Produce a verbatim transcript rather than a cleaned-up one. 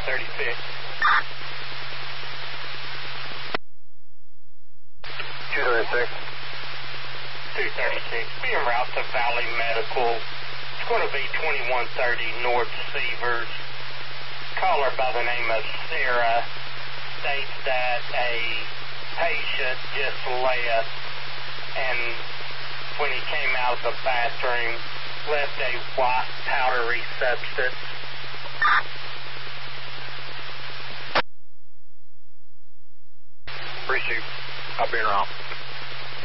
thirty-six. two thirty-six. two thirty-six. Be en route to Valley Medical. It's going to be twenty-one thirty North Severs. Caller by the name of Sarah states that a patient just left, and when he came out of the bathroom, left a white powdery substance. Appreciate you. I'll be around.